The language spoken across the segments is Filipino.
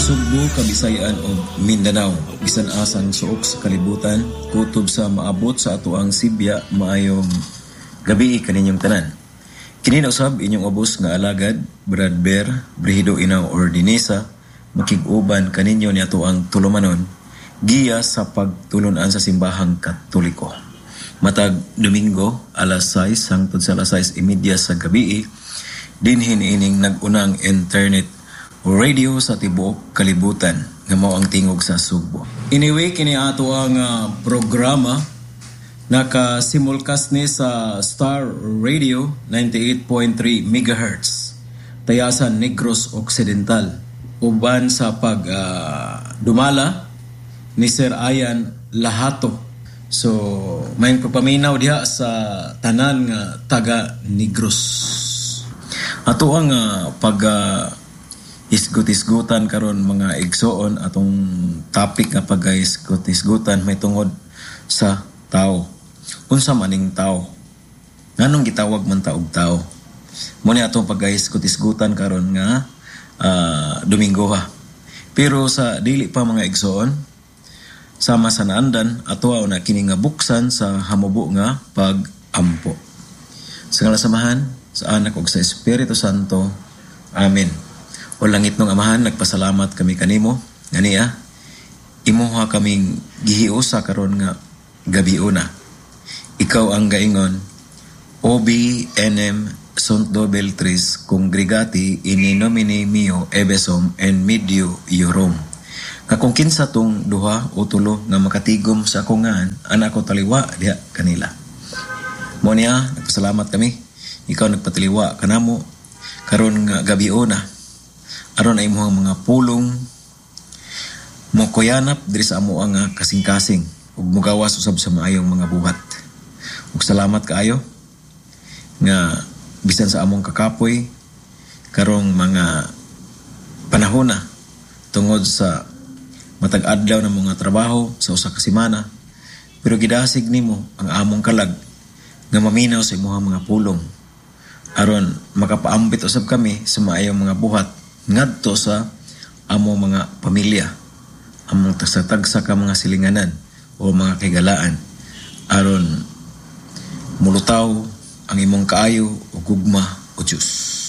Sugbo, Kabisayan o Mindanao, bisan asang suok sa kalibutan, kutob sa maabot sa atuang Sibya, maayong gabi kaninyong tanan. Kini na usab inyong ubos nga alagad, Brad Bear, Brihido Inaw Ordinesa, makig-uban kaninyo ni atuang tulumanon, giya sa pagtulunan sa simbahang Katoliko. Matag Domingo, alas 6 hangtod sa alas 6:30 sa gabi, dinhin ining nagunang internet radio sa tibuok kalibutan nga mao ang tingog sa Sugbo. Anyway, kini ato ang programa nakasimulkas ni sa Star Radio 98.3 MHz Tayasan Negros Occidental uban sa pag dumala ni Sir Ayan Lahato. So may papaminaw diha sa tanan nga taga Negros. Ato ang pag isgut-isgutan karon mga igsoon atong topic nga pag-isgut-isgutan may tungod sa tao. Unsa maning tao? Nganong gitawag man taog tao? Mo ni atong pag-isgut-isgutan karon nga Domingo ha. Pero sa dili pa mga igsoon, sama sa naandan ato na kini nga buksan sa hamubo nga pag-ampo. Sa ngalan samahan sa Anak ug sa Espiritu Santo. Amen. O langit nung Amahan, nagpasalamat kami kanimo. Ganiya, imuha kaming gihiusa karon nga gabi una. Ikaw ang gaingon, Obi enem sunt dobel tris congregati in nomine mio ebesom en medio iorum. Kakung kinsa tong duha o tulo nga makatigom sa akungan, anak ko taliwa diha kanila. Mo niya, nagpasalamat kami. Ikaw nagpatiliwa kanamo karon nga gabi una. Aron ay mga pulong mo kuyanap diri sa amo ang kasing-kasing ug mugawas usab sa maayong mga buhat. Ug salamat kaayo nga bisan sa among kakapoy karong mga panahon na tungod sa matag adlaw ng mga trabaho sa usa ka semana, pero gidasig nimo ang among kalag nga maminaw sa imong mga pulong aron makapaambit usab kami sa maayong mga buhat ngadto sa amo mga pamilya, among tagsa-tagsa ka mga silinganan o mga kagalaan aron mulutaw ang imong kaayo o gugma o Diyos.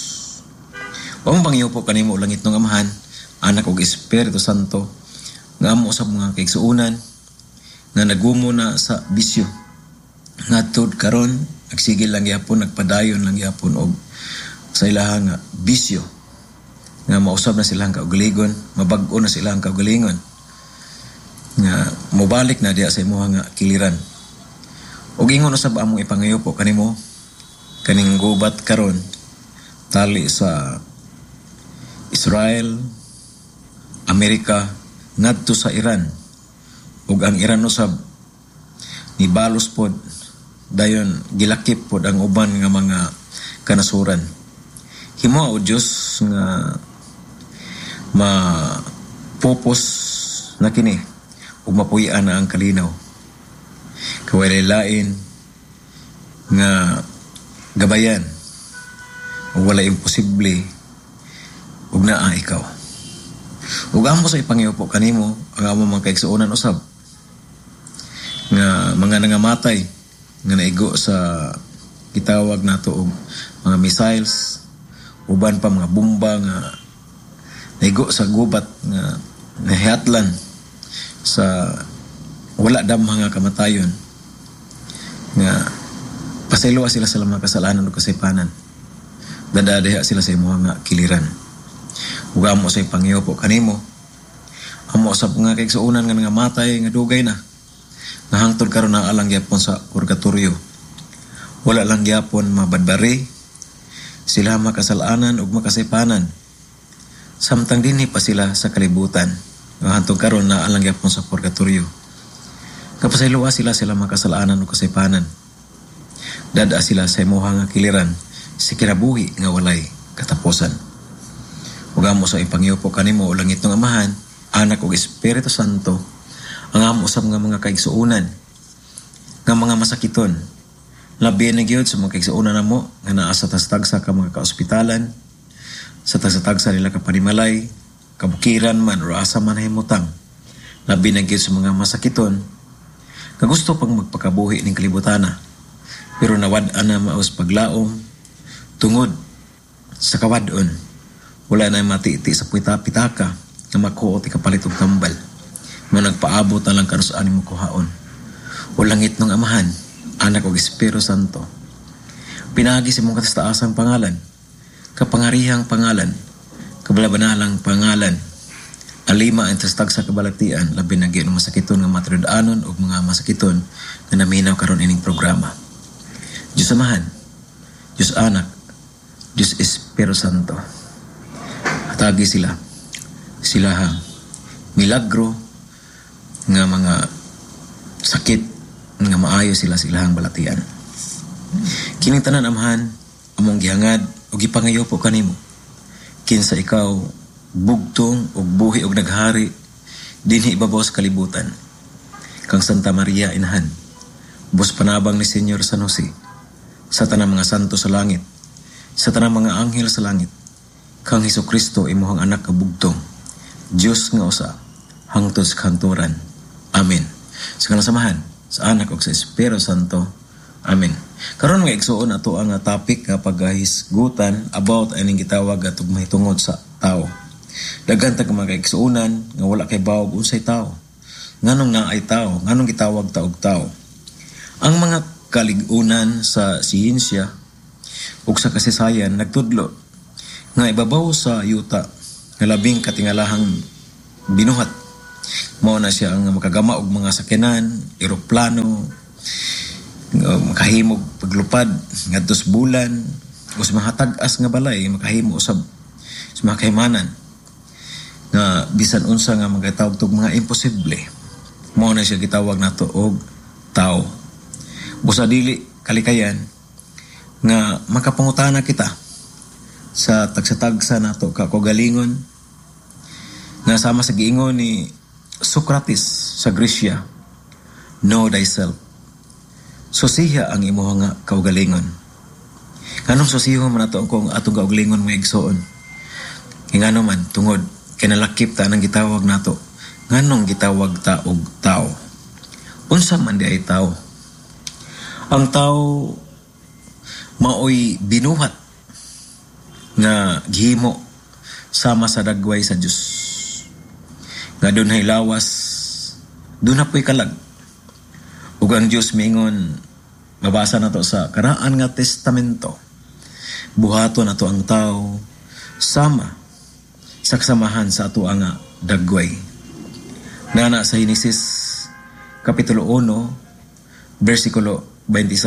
Ang pangyo po kanimo langit ng Amahan, Anak ug Espiritu Santo nga amo usab mga kaigsuonan nga nagumo na sa bisyo ngadto karon nagsigil lang gyapon, nagpadayon lang gyapon og sa ilahang bisyo nga mausab na silang kaugalingon, mabag-o na silang kaugalingon nga mobalik na diya sa imuha nga kiliran. Ug ingon usab among ipangayo po kanimo kaning gubat karon tali sa Israel, Amerika ngadto sa Iran. Ug ang Iran usab ni balos pod dayon gilakip pod ang uban nga mga kanasuran. Himo o Diyos nga mapopos na kini ug mapuy-an na ang kalinaw. Kawalay-lain nga gabayan ug wala imposible ug naa ikaw. Ug amo sa ipangyo po kanimo ang amo mga kaigsuonan usab nga mga nangamatay nga naigo sa gitawag nato og mga missiles, uban pa mga bomba nga naigo sa gubat nga nahiatlan sa wala dam mga kamatayon nga pasayloa sila sa mga kasalanan o kasipanan. Dadadaha sila sa imo nga kiliran. Ug amo sa ipangyo po kanimo amo usab nga kaigsuonan nga nangamatay nga dugay na nga hangtod karon na alang gyapon sa purgatorio. Wala lang gyapon mabadbari sila makasalanan ug makasipanan. Samtang dinhi pa sila sa kalibutan. Hantong karon na alang gyapon sa purgatorio. Kapasayloa sila makasalanan ug kasipanan. Dada sila sa imuha nga kiliran si kinabuhi nga walay katapusan. Ug amo sa ipangyo po kanimo langit ng Amahan, Anak ug Espiritu Santo, ang amo usab nga mga kaigsuonan nga mga masakiton. Labi na gyud sa mga kaigsuonan namo nga naa sa tagsa ka mga kaospitalan, sa tagsa nila ka panimalay, kabukiran man o asa man himutang, labi na gyud sa mga masakiton, nga gusto pang magpakabuhi ning kalibutana, pero nawad-an na maus paglaom, tungod sa kawadon, wala na matiti sa pitaka nga makuot ikapalit og tambal, mo nagpaabot na lang karusaan mo kuhaon. O langit ng Amahan, Anak ug Espiritu Santo, pinagi sa mong katastaasang pangalan, kapangarihang pangalan, kabalabanalang pangalan, alima ang tastag sa kabalatian, labi na gyud masakiton nga matrudaanon o mga masakiton nga naminaw karon ining programa. Diyos Amahan, Diyos Anak, Diyos Espiritu Santo, hatagi silahang milagro nga mga sakit nga maayo silahang balatian. Kining tanan Amahan, among gihangad o gipangayo po kanimo, kinsa ikaw bugtong og buhi og naghari dinhi ibabaw sa kalibutan, kang Santa Maria Inahan, bus panabang ni Senyor San Jose, sa tanang mga santo sa langit, sa tanang mga anghel sa langit, kang Hesukristo imuhang anak kabugtong, Diyos nga usa, hangtod sa kanturan. Amen. Sa kanang samahan, sa Anak ug sa Espiritu Santo. Amen. Karon nga igsuon ato ang topic nga paghisgutan about aning gitawag atong mahitungod sa tao. Daghan ta mga igsuonan nga wala kay bawog unsay tao. Nganong naay tao, nganong gitawag ta og tao. Ang mga kaligunan sa siyensya ug sa kasaysayan nagtudlo nga ibabaw sa yuta nga labing katingalahang binuhat, mao na siya ang makagama og mga sakyanan, eroplano, makahimog paglupad ngadto sa bulan, o sa mga tag-as nga balay makahimo usab sa mga kahimanan nga bisan unsa nga magatawag tog mga imposible, mao na siya gitawag nato og tao. Busa dili kalikayan nga makapangutana kita sa tagsatagsa nato kakagalingon nga sama sa giingon ni Socrates sa Gresya, know thyself. Susiha ang imo nga kaugalingon. Kanong susiho man nato kung atong kaugalingon mo igsoon. Ngano man tungod kinalakip ta nang gitawag nato. Nganong gitawag ta og tao? Unsa man di ay tao? Ang tao maoy binuhat nga gihimo sama sa dagway sa Dios. Nga dunay lawas, dun na po'y kalag. Ug ang Diyos mingon, mabasa na to sa karaan nga testamento, buhato na to ang tao sama sa kasamahan sa ato ang dagway. Nana sa Genesis Kapitulo 1 versikulo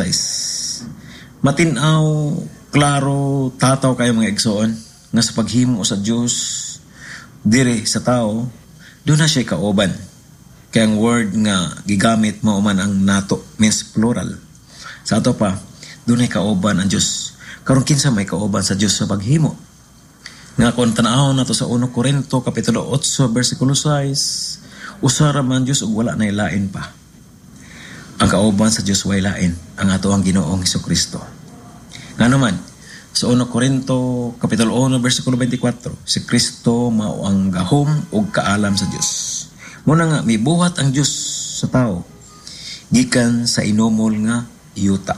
26. Matinaw, klaro, tataw kayo mga igsoon nga sa paghimo sa Diyos dire sa tao, doon na siya kaoban. Kaya ang word nga gigamit mo man ang nato means plural. Sa ato pa, doon ay kaoban ang Diyos. Karon kinsa may kaoban sa Diyos sa paghimo. Nga kung tanahon nato sa 1 Corinto Kapitulo 8 versikulo 6, usara man Diyos ug wala na ilain pa. Ang kaoban sa Diyos way lain, ang ato ang Ginoong Hesukristo. Nga naman, sa 1 Corinto Kapitulo 1 versikulo 24, si Kristo mao ang gahom ug kaalam sa Dios. Muna nga mibuhat ang Dios sa tao gikan sa inomol nga yuta.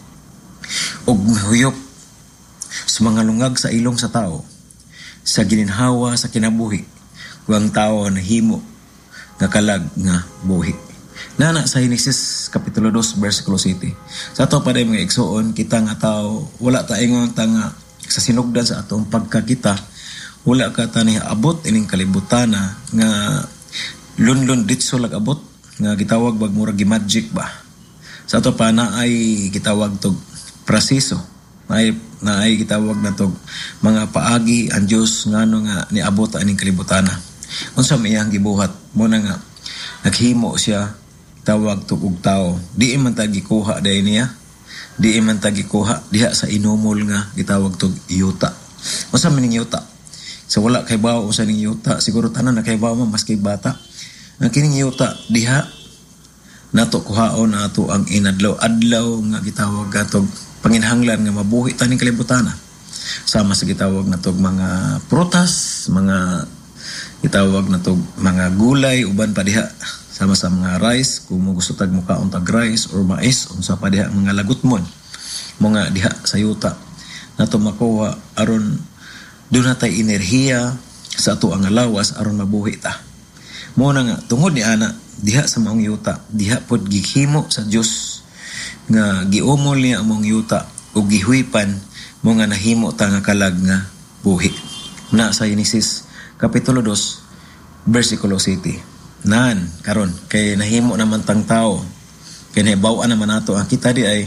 Ug huyop sa mga lungag sa ilong sa tao sa gininhawa sa kinabuhi ug ang tao nahimo nga kalag nga buhi. Nana sa Genesis Kapitulo 2 versikulo 7. Sa ato pa rin mga igsoon, kita nga tao, wala ta ingon ta nga sa sinugdan sa atong pagkakita, wala ka ta ni abot ining kalibutana nga lunlun ditso lag abot nga gitawag bag murag gi-magic ba. Sa ato pa na ay gitawag tog proseso. Na ay gitawag na tog mga paagi ang Dios ngano nga niabot aning kalibutana. Unsa may iyang gibuhat mo na nga naghimo siya tawag tugog tao. Di man ta gikuha day niya. Di man ta gikuha diha sa inomol nga gitawag tug yuta. Unsa man ning yuta? Sa wala kay bawo unsa ning yuta, siguro tanan na kay bawo mas kay bata. Ang kining yuta diha nato kuhaon nato ang inadlaw-adlaw nga gitawag atog panginhanglan nga mabuhi taning kalibutana. Sama sa gitawag natog mga prutas, mga Itawag na to mga gulay uban pa diha sama sa mga rice kung mo gusto tag mukaon tag rice or mais unsa pa diha mga lagutmon mga diha sa yuta nato makuha aron doon natay enerhiya sa ato ang lawas aron mabuhi ta. Mo na nga tungod ni ana diha sa maong yuta diha pod gihimo sa Dios nga giumol niya among yuta ug gihuipan mo nga nahimo ta nga kalag nga buhi. Na sa Genesis Kapitulo 2, versikulo 7. Nan, karon kay nahimo naman tang tao. Kay nahibaw-an naman nato ang kita di ay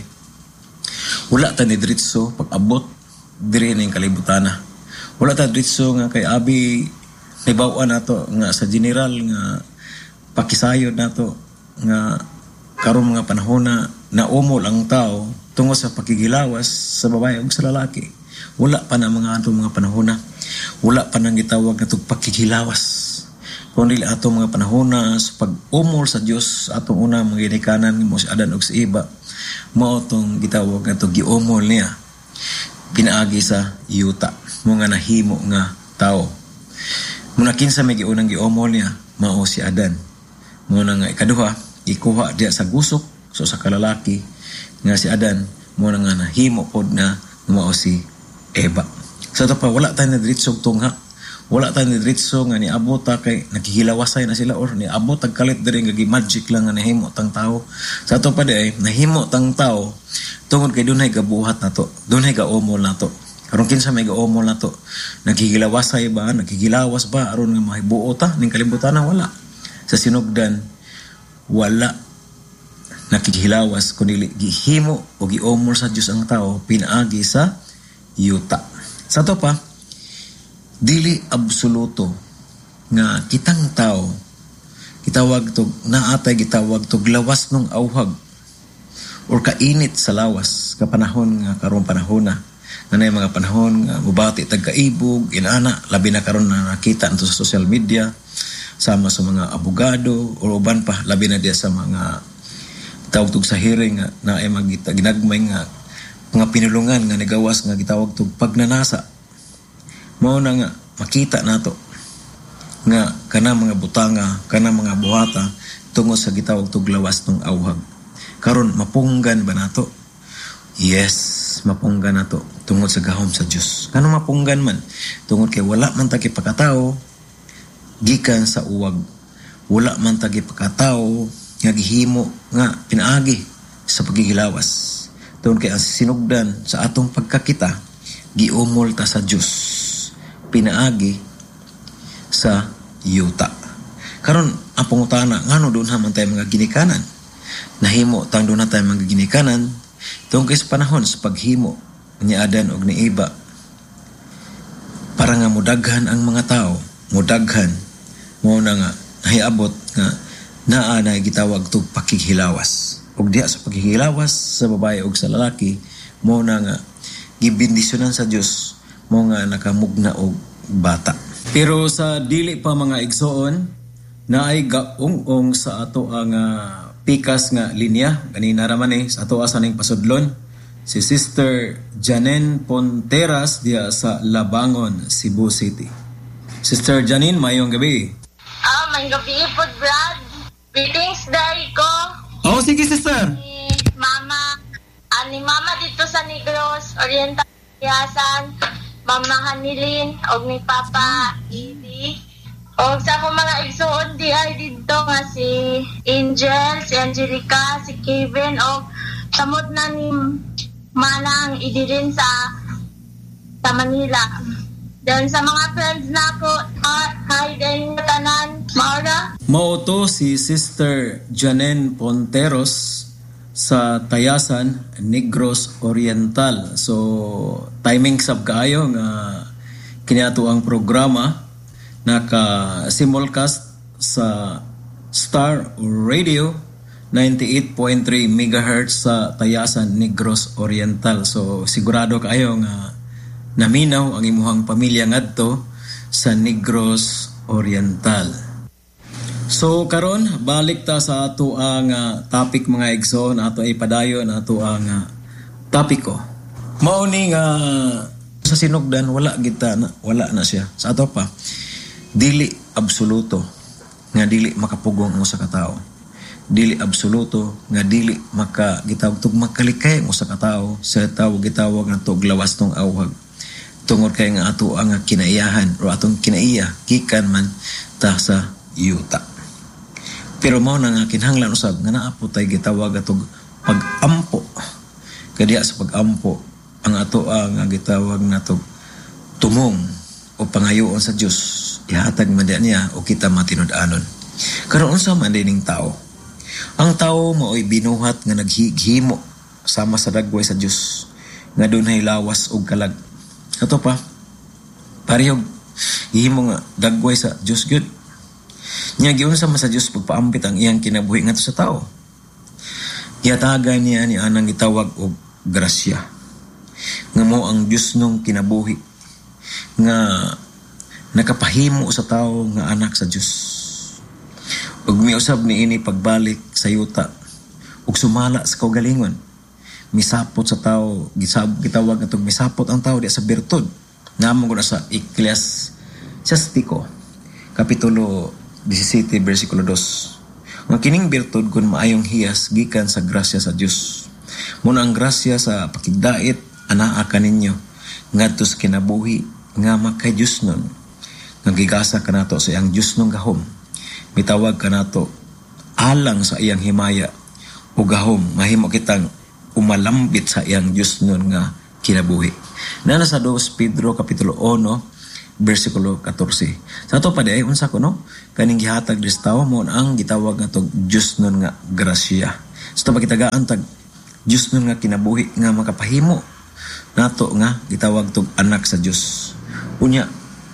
wala ta ni diretso pag-abot diri ning kalibutan. Wala ta diretso nga kay abi nahibaw-an nato nga sa general nga pakisayod nato nga karon mga panahon na umol ang tao tungod sa pakigilawas sa babae ug sa lalaki. Wala pa na mga atong mga panahon na. Wala pa nang gitawag na itong pakikilawas. Kung dili atong mga panahon na sa pag-umol sa Diyos, atong una mga ginikanan mo si Adan o si Eva, mo itong gitawag na itong giumol niya. Pinaagi sa yuta. Mga nahimo nga tao. Muna kinsa may giunang giumol niya, mao si Adan. Muna nga ikaduha, ikuha diya sa gusok, so sa kalalaki, nga si Adan, muna nga nahimo pod na mao si Eva. Sa ito pa, wala tayo na diritsog tungha. Wala tayo na diritsog nga niabot kay nakihilawasay na sila or niabot ang kalit din nga magic lang nga nahimo tang tao. Sa ito pa di ay, nahimo tang tao tungod kay dunay gabuhat na to. Dunay gaumol na to. Karon kinsa may gaumol na to. Nakihilawasay ba? Nakihilawas ba? Aron nga mahibuo ta? Ning kalibutan na wala. Sa sinugdan, wala nakihilawas kundi gihimo o giumol sa Dios ang tao pinaagi sa yuta. Sa to pa, dili absoluto nga kitang tao gitawag to naatay gitawag to lawas nung awhag or kainit sa lawas kapanahon nga karon panahon na nanay mga panahon nga mubati tag kaibog inana labi na karon na nakita nito sa social media sama sa mga abogado o uban pa labi na diya sa mga tawag sa hearing nga na ay ginagmay nga mga pinulungan nga nagawas nga gitawag tog pagnanasa. Mao na nga makita nato nga kana mga butanga, kana mga buhata tungod sa gitawag tog lawas ng awhag. Karon mapunggan ba nato? Yes, mapunggan nato tungod sa gahom sa Dios. Kano mapunggan man tungod kay wala man ta pagkatao gikan sa uwag. Wala man ta pagkatao nga gihimo nga pinaagi sa pagigilawas. Tungod kay ang sinugdan sa atong pagkakita giumol ta sa Dios pinaagi sa yuta. Karon ang pangutana ngano doon man tayo mga ginikanan nahimo tang doon na tayo mga ginikanan tungod kay sa panahon sa paghimo ni Adan og ni Eva para nga mudaghan ang mga tao mudaghan mo na nga nahiabot nga naa na gitawag tog pakikilawas. Og diha sa paghihilawas sa babae og sa lalaki mo na nga gibindisyonan sa Dios mo nga nakamugna og bata. Pero sa dili pa mga igsoon na ay gaung-ong sa ato ang pikas nga linya kanina ra man sa ato asaning pasudlon si Sister Janine Ponteras diya sa Labangon, Cebu City. Sister Janine, mayong gabi. May gabi po, Brad. Greetings, day ko. Oh, sige, sister. Ni Mama dito sa Negros, Oriental, Yasan, Mama Hanilin, og ni Papa Edie. Og sa akong mga igsuon di ay dito nga si Angel, si Angelica, si Kevin, og samot na ni Manang Edie rin sa Manila. Then sa mga friends na ako, hi din tanan, Maura. Mao to si Sister Janine Ponteros sa Tayasan, Negros Oriental. So, timing sab kaayo nga kiniato ang programa naka-simulcast sa Star Radio 98.3 MHz sa Tayasan, Negros Oriental. So, sigurado kaayo nga naminaw ang imuhang pamilya ngadto sa Negros Oriental. So karon balik ta sa ato ang topic mga igsoon ato ay padayon ato ang topiko. Mao ni nga sa sinugdan wala na siya. Sa ato pa dili absoluto nga dili makapugong ang usa ka tawo. Dili absoluto nga dili gitawag tug makalikay ang usa ka tawo. Sa tawo gitawag nato og lawas tong awhag. Tungod kay nga ato ang kinaiyahan o atong kinaiya gikan man ta sa yuta. Pero mao na nga kinahanglan usab nga naa po tay gitawag atog pag-ampo. Kadiya sa pag-ampo ang ato nga gitawag nato tumong o pangayoon sa Dios ihatag man niya o kita matinud-anon. Karon unsa man dining tao? Ang tao mao'y binuhat nga naghihimo sama sa dagway sa Dios nga dunay lawas ug kalag. Ato pa parehog himo nga dagway sa Dios gyud. Nya giunsa man sa Dios pagpaambit ang iyang kinabuhi ngadto sa tao. Giatagan niya ni anang gitawag og grasya. Nga mo ang Dios nung kinabuhi nga nakapahimo sa tao nga anak sa Dios. Ug miusab ni ini pagbalik sa yuta ug sumala sa kaugalingon. Misapot sa tao, gitawag atong misapot ang tao di sa birtud. Namo gud sa Ecclesiastico kapitulo 17 bersikulo 2. Ang kining birtud kun maayong hiyas gikan sa grasya sa Dios. Muna ang grasya sa pakigdait anaa kaninyo ngadto sa kinabuhi nga makay Dios nun. Nga gigasa kanato sa iyang Dios nung gahom. Mitawag kanato alang sa iyang himaya o gahom mahimo kitang umalambit sa iyang Dios nun nga kinabuhi. Nana sa 2 Pedro kapitulo 1 bersikulo 14. Sa ato pa di ay unsa ko no? Kaning gihatag dis tawo mo ang gitawag nga tog Dios nun nga grasya. Sa to pagitagaan tag Dios nun nga kinabuhi nga makapahimo nato nga gitawag tog anak sa Dios. Unya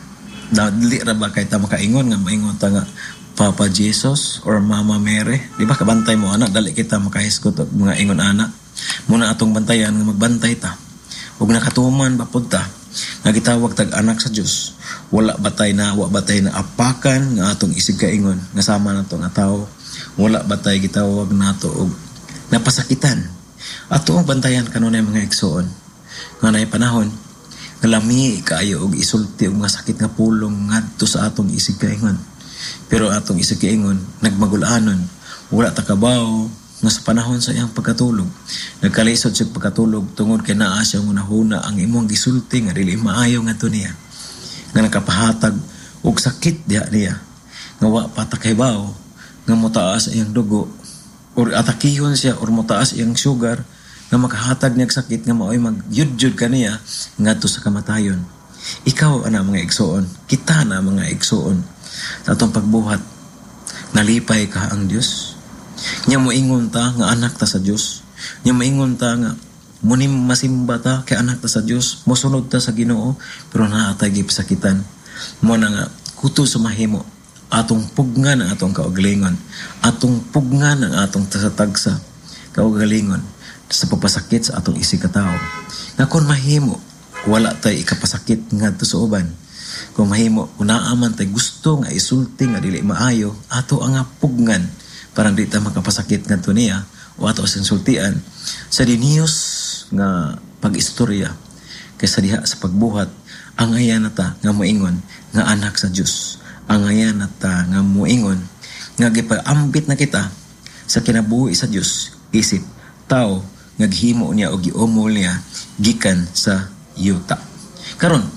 dili ra ba kay ta makaingon nga maingon ta nga Papa Jesus or Mama Mary, di ba kabantay mo anak dali kita makahisgot og mga ingon anak. Muna atong bantayan nga magbantay ta. Ug nakatuman ba pud ta nga gitawag tag anak sa Dios. Wala batay na apakan nga atong isig kaingon nga sama nato nga tawo. Wala batay gitawag nato og napasakitan. Ato ang bantayan kanunay mga igsoon. Nga nay panahon nga lami kaayo og isulti og mga sakit nga pulong ngadto sa atong isig kaingon. Pero atong isig kaingon nagmagulanon, wala ta kabaw nga sa panahon sa iyang pagkatulog. Nagkalisod siya pagkatulog tungod kay naa siya hunahuna ang imong gisulti nga dili maayo ngadto niya. Nga nakapahatag og sakit diha niya. Nga wa patakaybaw nga motaas iyang dugo or atakihon siya or motaas iyang sugar nga makahatag niya sakit nga maoy magyud-jud kaniya ngadto sa kamatayon. Ikaw ana mga igsoon, kita na mga igsoon. Sa atong pagbuhat, nalipay ka ang Dios. Nya moingon ta nga anak ta sa Dios. Nya moingon ta nga munim masimba ta kay anak ta sa Dios, mosunod ta sa Ginoo, pero naatay gipasakitan. Mo na nga kuto sa mahimo atong pugngan ang atong kaugalingon, atong pugngan ang atong tagsa kaugalingon sa pagpasakit sa atong isig ka tawo. Nga kon mahimo wala tay ikapasakit ngadto sa uban. Kung mahimo, unaaman tay gusto nga isulti nga dili maayo, ato ang pugngan parang di ta makapasakit ngadto niya o ato sa insultian sa diniyos nga pag-istorya kaysa diha sa pagbuhat ang ayan nata nga moingon nga anak sa Dios. Ang ayan nata nga moingon nga gipaambit na kita sa kinabuhi sa Dios isip tao nga gihimo niya o giumol niya gikan sa yuta. Karon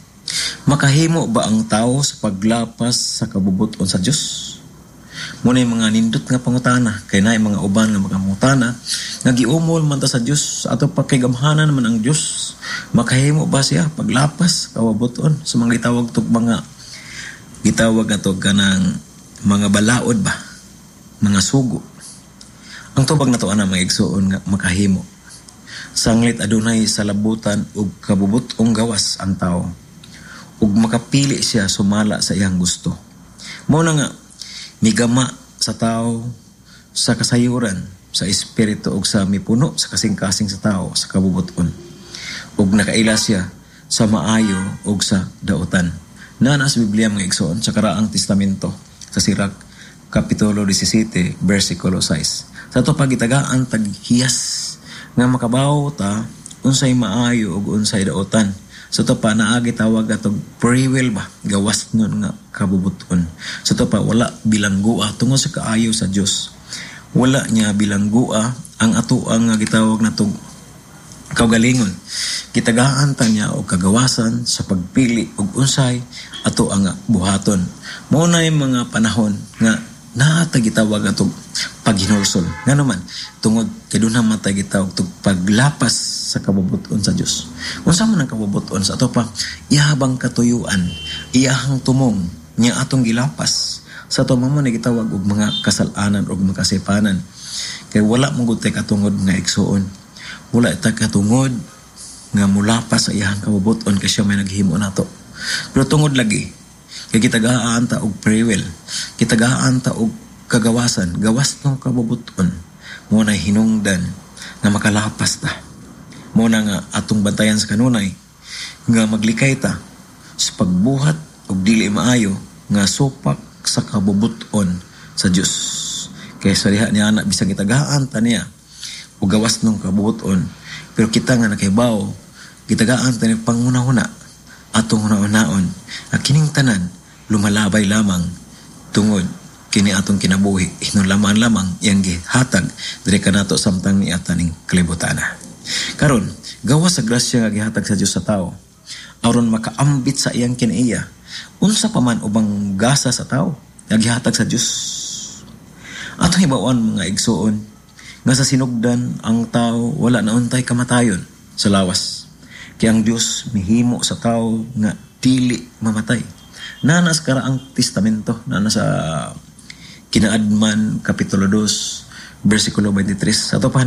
makahimo ba ang tao sa paglapas sa kabubuton sa Dios? Muna yung mga nindot nga pangutana, kay na yung mga uban nga makamutana, nga giumol man ta sa Dios, sa ato pakigamhanan man ang Dios. Makahimo ba siya paglapas kabubuton sa mga gitawag na to kanang mga balaod ba? Mga sugo. Ang tubag na to ana mga igsoon nga makahimo. Sanglit adunay sa labutan ug kabubutong gawas ang tao. Ug makapili siya sumala sa iyang gusto. Mao na nga migama sa tao sa kasayuran, sa espiritu ug sa mipuno sa kasing-kasing sa tao sa kabubuton. Ug nakaila siya sa maayo ug sa dautan. Naa sa Biblia mga igsoon sa karaang testamento sa Sirach kapitulo 17 bersikulo 6. Sa to pagitagaan taghiyas nga makabaw ta unsay maayo ug unsay dautan So to pa naagi tawag atog free will ba gawas nun nga kabubuton. So to pa wala bilanggua tungod sa kaayo sa Dios. Wala niya bilanggua ang ato ang gitawag natong kaugalingon. Kitagaan ta niya og kagawasan sa pagpili og unsay ato ang buhaton. Mao na yung mga panahon nga natagitawag atong paghinulsol. Nga naman, tungod kay doon naman tayo gitawag itong paglapas sa kabubuton sa Diyos. Kung saan man ang kabubuton sa ato pa, ihabang katuyuan, iyahang tumong, niya atong gilapas. Sa ato mo na gitawag og mga kasalanan o mga kasipanan. Kay wala mong gutay katungod nga igsuon. Wala ita katungod nga mulapas sa iyahang kabubuton kasi siya may naghimo nato. Pero tungod lagi, kaya kitagaan ta og free will. Kitagaan ta og kagawasan. Gawas ng kabubuton. Muna hinungdan na makalapas ta. Muna nga atong bantayan sa kanunay. Nga maglikay ta sa pagbuhat og dili maayo nga supak sa kabubuton sa Diyos. Kaya sa liha niya anak, bisang kitagaan ta niya o gawas ng kabubuton. Pero kita nga nakibaw, kitagaan ta niya pangunahuna atong hunaon at kining tanan lumalabay lamang tungod kini atong kinabuhi hinulaman lamang yang gihatag diri kanato samtang niataning kalibutana. Karon gawas sa grasya nga gihatag sa Dios sa tao aron makaambit sa iyang kinaiya unsa pa man ubang gasa sa tao nga gihatag sa Dios. Atong hibaon mga igsuon nga sa sinugdan ang tao wala na untay kamatayon sa lawas. Kaya ang Dios mihimo sa tao nga dili mamatay. Nanas karaang testamento, nanas sa Kinaadman Kapitulo 2, versikulo 23. Sa ito pa